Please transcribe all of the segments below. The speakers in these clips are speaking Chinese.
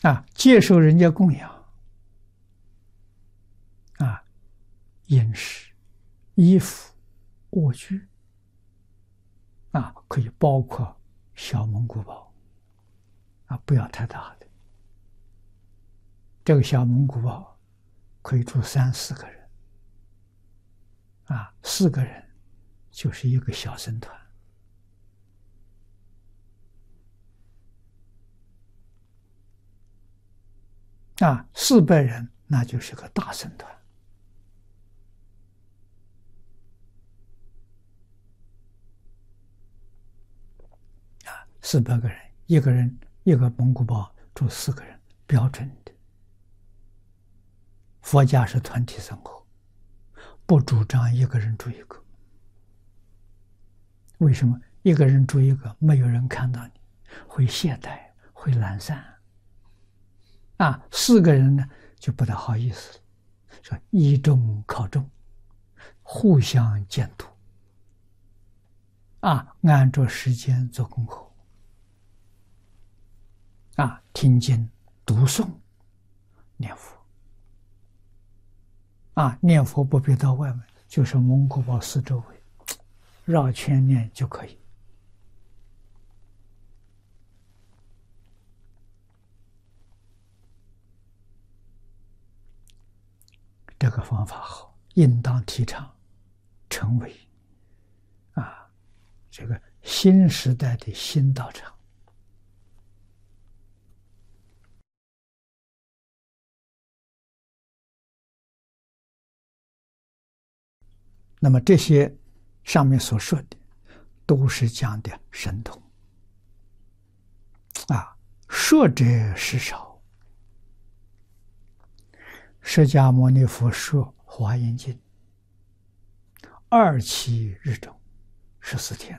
接受人家供养饮食、衣服、卧具可以包括小蒙古包不要太大的。这个小蒙古包可以住3、4个人4个人就是一个小僧团400人那就是个大僧团400个人，一个人一个蒙古包住4个人，标准的。佛家是团体生活，不主张一个人住一个。为什么？一个人住一个，没有人看到你，会懈怠，会懒散。4个人呢，就不大好意思了，说依众靠众，互相监督，按着时间做功课，听经、读诵、念佛。念佛不必到外面，就是蒙古包4周围绕圈念就可以。这个方法好，应当提倡，成为这个新时代的新道场。那么这些上面所说的，都是讲的神通说者实少。释迦牟尼佛说《华严经》2期日中14天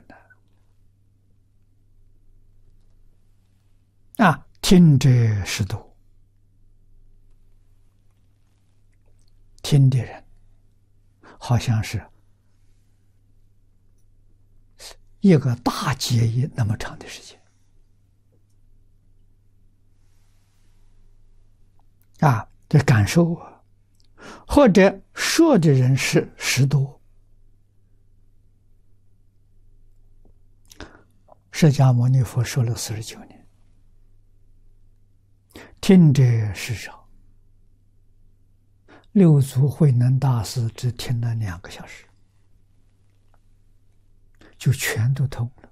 的听者实多，听的人好像是一个大劫业那么长的时间这感受或者说的人是10多。释迦牟尼佛说了49年，听者实少。六祖慧能大师只听了2个小时，就全都通了。